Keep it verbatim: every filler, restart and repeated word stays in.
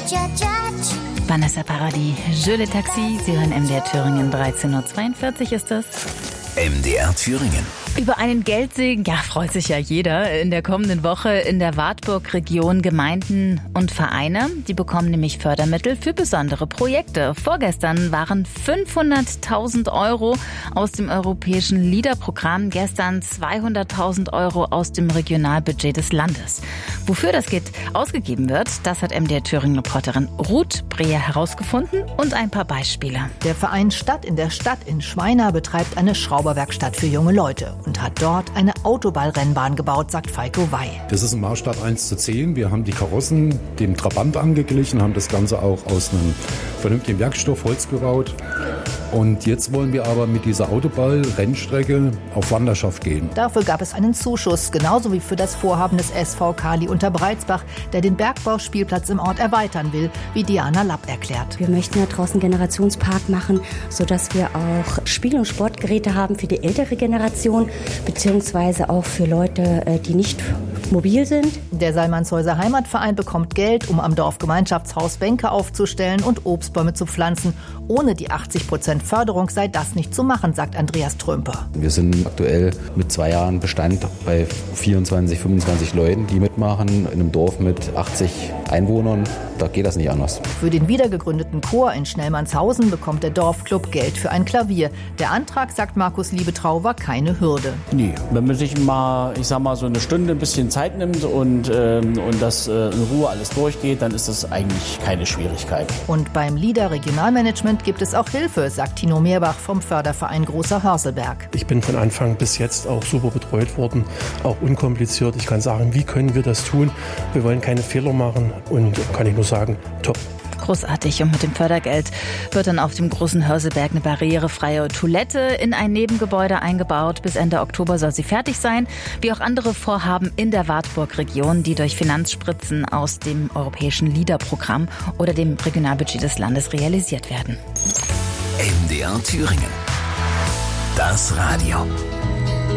Vanessa Paradis, Je le Taxi. Sie hören M D R Thüringen, dreizehn Uhr zweiundvierzig ist es. M D R Thüringen. Über einen Geldsegen, ja, freut sich ja jeder. In der kommenden Woche in der Wartburg-Region Gemeinden und Vereine. Die bekommen nämlich Fördermittel für besondere Projekte. Vorgestern waren fünfhunderttausend Euro aus dem europäischen LEADER-Programm, gestern zweihunderttausend Euro aus dem Regionalbudget des Landes. Wofür das Geld ausgegeben wird, das hat M D R Thüringen-Reporterin Ruth Breher herausgefunden und ein paar Beispiele. Der Verein Stadt in der Stadt in Schweina betreibt eine Schrauberwerkstatt für junge Leute und hat dort eine Autoballrennbahn gebaut, sagt Falco Wey. Das ist ein Maßstab eins zu zehn. Wir haben die Karossen dem Trabant angeglichen, haben das Ganze auch aus einem vernünftigen Werkstoff Holz gebaut. Und jetzt wollen wir aber mit dieser Autoball-Rennstrecke auf Wanderschaft gehen. Dafür gab es einen Zuschuss, genauso wie für das Vorhaben des S V Kali Unterbreizbach, der den Bergbauspielplatz im Ort erweitern will, wie Diana Lapp erklärt. Wir möchten ja draußen einen Generationspark machen, sodass wir auch Spiel- und Sportgeräte haben für die ältere Generation, beziehungsweise auch für Leute, die nicht mobil sind. Der Salmannshäuser Heimatverein bekommt Geld, um am Dorfgemeinschaftshaus Bänke aufzustellen und Obstbäume zu pflanzen. Ohne die achtzig Prozent Förderung sei das nicht zu machen, sagt Andreas Trümper. Wir sind aktuell mit zwei Jahren Bestand bei vierundzwanzig, fünfundzwanzig Leuten, die mitmachen, in einem Dorf mit achtzig Einwohnern. Da geht das nicht anders. Für den wiedergegründeten Chor in Schnellmannshausen bekommt der Dorfclub Geld für ein Klavier. Der Antrag, sagt Markus Liebetrau, war keine Hürde. Nee, wenn man sich mal, ich sag mal, so eine Stunde ein bisschen Zeit nimmt und, ähm, und das äh, in Ruhe alles durchgeht, dann ist das eigentlich keine Schwierigkeit. Und beim LEADER Regionalmanagement gibt es auch Hilfe, sagt Tino Meerbach vom Förderverein Großer Hörselberg. Ich bin von Anfang bis jetzt auch super betreut worden, auch unkompliziert. Ich kann sagen, wie können wir das tun? Wir wollen keine Fehler machen und kann ich nur sagen, top. Großartig. Und mit dem Fördergeld wird dann auf dem Großen Hörselberg eine barrierefreie Toilette in ein Nebengebäude eingebaut. Bis Ende Oktober soll sie fertig sein, wie auch andere Vorhaben in der Wartburg-Region, die durch Finanzspritzen aus dem europäischen LEADER-Programm oder dem Regionalbudget des Landes realisiert werden. M D R Thüringen. Das Radio.